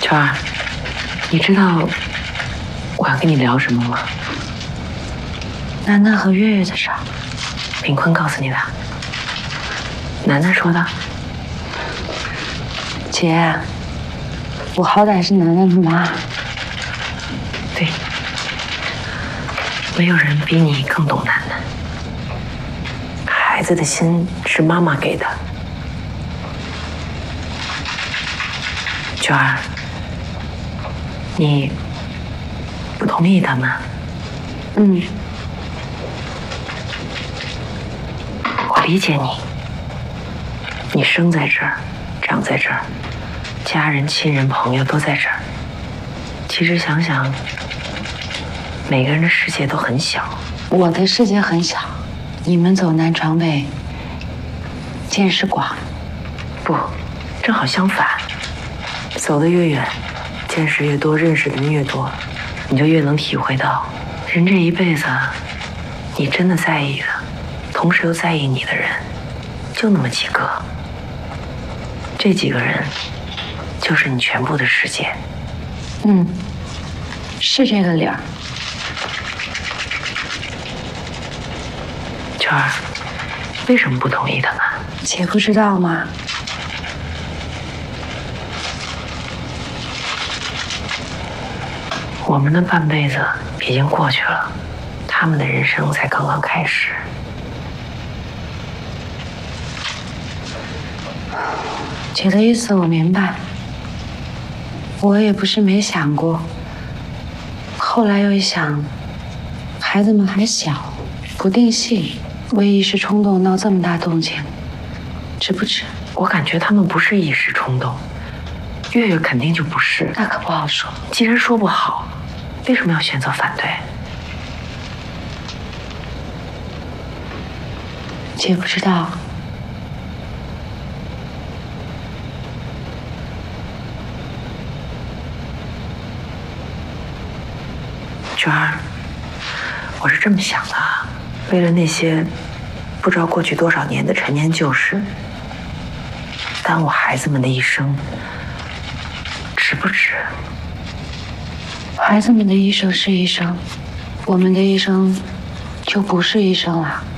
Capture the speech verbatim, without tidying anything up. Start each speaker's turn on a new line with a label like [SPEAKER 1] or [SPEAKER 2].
[SPEAKER 1] 圈儿，你知道我要跟你聊什么吗？
[SPEAKER 2] 楠楠和月月的事儿。
[SPEAKER 1] 林坤告诉你的？楠楠说的？
[SPEAKER 2] 姐，我好歹是楠楠的妈。
[SPEAKER 1] 对，没有人比你更懂楠楠。孩子的心是妈妈给的。娟儿，你不同意他们？
[SPEAKER 2] 嗯。
[SPEAKER 1] 我理解你。你生在这儿，长在这儿，家人、亲人、朋友都在这儿。其实想想，每个人的世界都很小。
[SPEAKER 2] 我的世界很小，你们走南闯北，见识广。
[SPEAKER 1] 不，正好相反。走得越远，见识越多，认识的人越多，你就越能体会到，人这一辈子，你真的在意的，同时又在意你的人，就那么几个。这几个人，就是你全部的世界。
[SPEAKER 2] 嗯，是这个理儿。
[SPEAKER 1] 圈儿，为什么不同意他们？
[SPEAKER 2] 姐不知道吗？
[SPEAKER 1] 我们的半辈子已经过去了，他们的人生才刚刚开始。
[SPEAKER 2] 姐的意思我明白，我也不是没想过，后来又一想，孩子们还小，不定性，为一时冲动闹这么大动静，值不值？
[SPEAKER 1] 我感觉他们不是一时冲动，月月肯定就不是。
[SPEAKER 2] 那可不好说。
[SPEAKER 1] 既然说不好，为什么要选择反对？
[SPEAKER 2] 姐不知道。
[SPEAKER 1] 娟儿，我是这么想的，为了那些不知道过去多少年的陈年旧事，耽误孩子们的一生，值不值？
[SPEAKER 2] 孩子们的一生是一生，我们的一生就不是一生了。